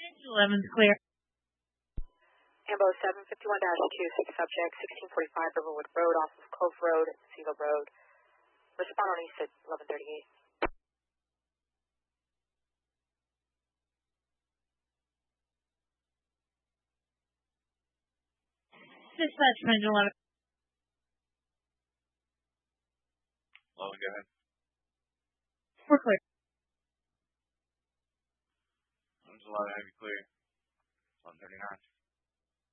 11's clear. Ambo 751-26, subject 1645 Riverwood Road off of Cove Road, Seagull Road. Respond on east at 1138. Dispatch, Ranger 11. Logan, go ahead. We're clear. Ranger 11, have you clear? 1139.